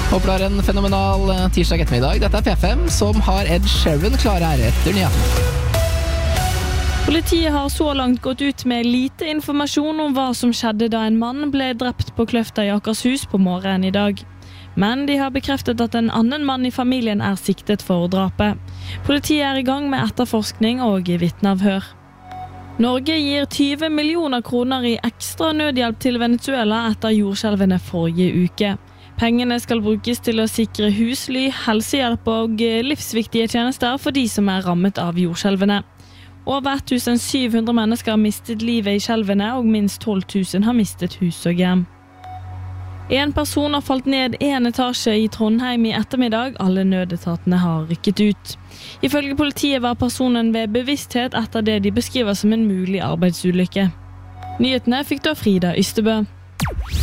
Håper du har en fenomenal tirsdag ettermiddag. Dette P5, som har Ed Sheeran klare her etter nyheten. Politiet har så langt gått ut med lite informasjon om hva som skjedde da en mann ble drept på Kløfta i Akershus på morgenen i dag. Men de har bekreftet at en annen mann i familien er siktet for drapet. Politiet er i gang med etterforskning og vitneavhør. Norge gir 20 millioner kroner i ekstra nødhjelp til Venezuela etter jordskjelvene forrige uke. Pengene skal brukes til å sikre husly, helsehjelp og livsviktige tjenester for de som er rammet av jordskjelvene. Over 1700 mennesker har mistet livet i skjelvene, og minst 12 000 har mistet hus og hjem. En person har falt ned en etasje i Trondheim i ettermiddag. Alle nødetatene har rykket ut. Ifølge politiet var personen ved bevissthet etter det de beskriver som en mulig arbeidsulykke. Nyhetene fikk da Frida Ystebø.